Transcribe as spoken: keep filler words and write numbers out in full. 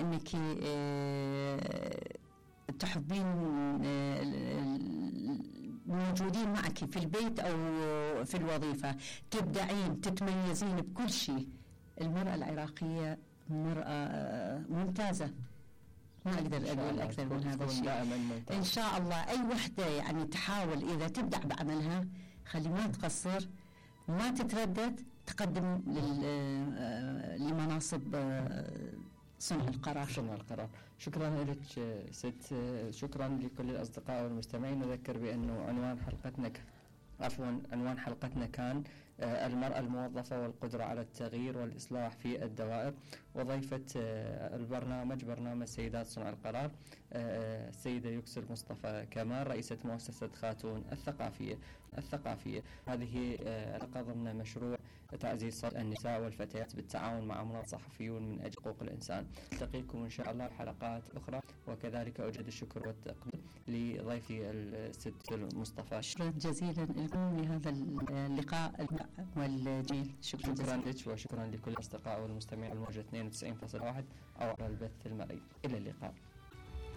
بأنك تحبين موجودين معك في البيت أو في الوظيفة، تبدعين، تتميزين بكل شيء. المرأة العراقية مرأة ممتازة، ما أقدر أقول أكثر من هذا الشيء. إن شاء الله أي وحدة يعني تحاول إذا تبدع بعملها خلي ما تقصر، ما تتردد، تقدم لمناصب صنع القرار. صنع القرار. شكرا لك ست، شكرا لكل الأصدقاء والمستمعين. نذكر بأنه عنوان حلقتنا عفوا عنوان حلقتنا كان المرأة الموظفة والقدرة على التغيير والإصلاح في الدوائر. وضيفة البرنامج برنامج سيدات صنع القرار السيدة يكسر مصطفى كمال، رئيسة مؤسسة خاتون الثقافية الثقافية هذه حلقة ضمن مشروع تعزيز صوت النساء والفتيات بالتعاون مع منظمة صحفيون من أجل حقوق الإنسان. نلتقيكم إن شاء الله حلقات أخرى، وكذلك أوجد الشكر والتقدير لضيفي الست مصطفى. شكرا جزيلا لكم لهذا اللقاء والجيل. شكرا, شكرا لك وشكرا لكل الأصدقاء والمستمعين الموجة اثنين وتسعين فاصلة واحد أو على البث المرئي. إلى اللقاء.